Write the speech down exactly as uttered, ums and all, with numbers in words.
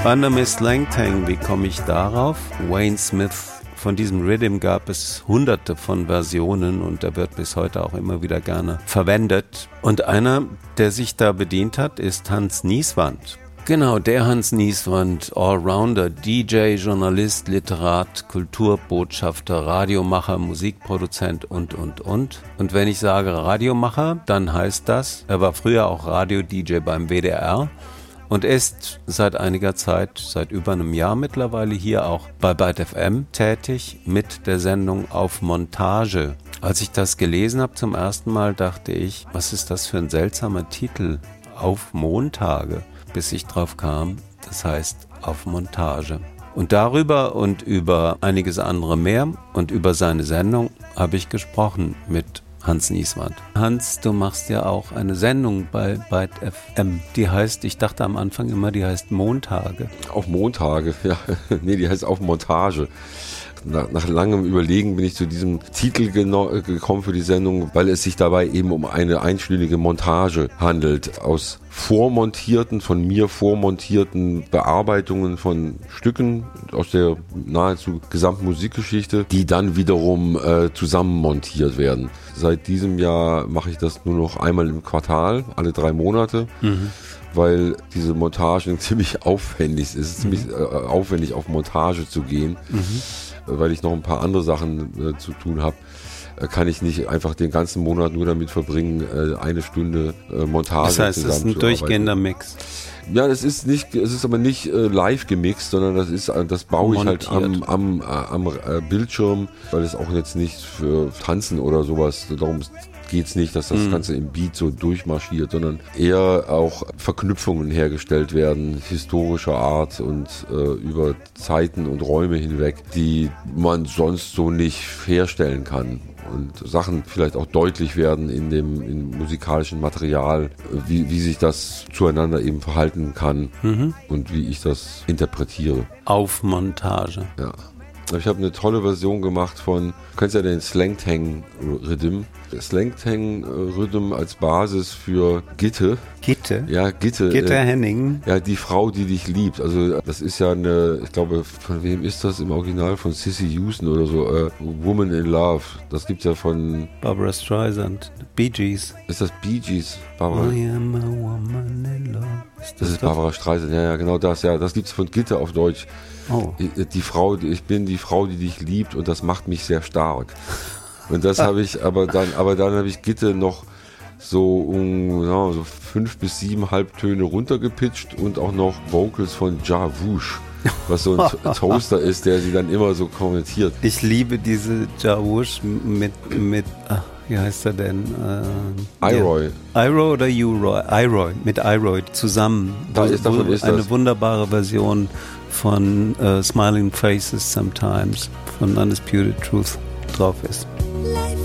Under Miss Langtang, wie komme ich darauf? Wayne Smith. Von diesem Rhythm gab es hunderte von Versionen und er wird bis heute auch immer wieder gerne verwendet. Und einer, der sich da bedient hat, ist Hans Nieswand. Genau, der Hans Nieswand, Allrounder, D J, Journalist, Literat, Kulturbotschafter, Radiomacher, Musikproduzent und, und, und. Und wenn ich sage Radiomacher, dann heißt das, er war früher auch Radio-D J beim W D R. Und ist seit einiger Zeit, seit über einem Jahr mittlerweile hier auch bei Byte F M tätig mit der Sendung Auf Montage. Als ich das gelesen habe zum ersten Mal, dachte ich, was ist das für ein seltsamer Titel? Auf Montage, bis ich drauf kam, das heißt Auf Montage. Und darüber und über einiges andere mehr und über seine Sendung habe ich gesprochen mit Hans Nieswand. Hans, du machst ja auch eine Sendung bei Byte F M. Die heißt, ich dachte am Anfang immer, die heißt Montage. Auf Montage, ja. Nee, die heißt Auf Montage. Nach, nach langem Überlegen bin ich zu diesem Titel geno- gekommen für die Sendung, weil es sich dabei eben um eine einstündige Montage handelt. Aus vormontierten, von mir vormontierten Bearbeitungen von Stücken aus der nahezu gesamten Musikgeschichte, die dann wiederum äh, zusammenmontiert werden. Seit diesem Jahr mache ich das nur noch einmal im Quartal, alle drei Monate. Mhm. Weil diese Montagen ziemlich aufwendig ist. Es ist ziemlich äh, aufwendig, auf Montage zu gehen. Mhm. Weil ich noch ein paar andere Sachen äh, zu tun habe, äh, kann ich nicht einfach den ganzen Monat nur damit verbringen, äh, eine Stunde äh, Montage zusammenzuarbeiten. Das heißt, es ist ein durchgehender Mix. Ja, das ist nicht, es ist aber nicht äh, live gemixt, sondern das ist, das baue Montiert. ich halt am, am, äh, am äh, Bildschirm, weil es auch jetzt nicht für Tanzen oder sowas, darum geht's nicht, dass das mhm. Ganze im Beat so durchmarschiert, sondern eher auch Verknüpfungen hergestellt werden, historischer Art und äh, über Zeiten und Räume hinweg, die man sonst so nicht herstellen kann. Und Sachen vielleicht auch deutlich werden in dem im musikalischen Material, wie, wie sich das zueinander eben verhalten kann mhm. und wie ich das interpretiere. Auf Montage. Ja. Ich habe eine tolle Version gemacht von, du kennst ja den Slangtang Rhythm. Slangtang Rhythm als Basis für Gitte. Gitte? Ja, Gitte. Gitte äh, Henning. Ja, die Frau, die dich liebt. Also das ist ja eine, ich glaube, von wem ist das im Original? Von Cissy Houston oder so. Äh, Woman in Love. Das gibt's ja von Barbra Streisand. Bee Gees. Ist das Bee Gees? Barbara? I am a woman in love. Ist das, das ist Barbra Streisand. Ja, ja, genau das. Ja, das gibt's von Gitte auf Deutsch. Oh. Die Frau, ich bin die Frau, die dich liebt und das macht mich sehr stark. Und das habe ich, aber dann, aber dann habe ich Gitte noch so um ja, so fünf bis sieben Halbtöne runtergepitcht und auch noch Vocals von Ja Woosh, was so ein Toaster ist, der sie dann immer so kommentiert. Ich liebe diese Ja Woosh mit mit ach, wie heißt er denn? Äh, Iroy. Ja. Iroy oder U-Roy? Iroy, mit Iroy zusammen. Da ist, davon ist eine das. wunderbare Version von uh, Smiling Faces Sometimes von Undisputed Truth drauf ist.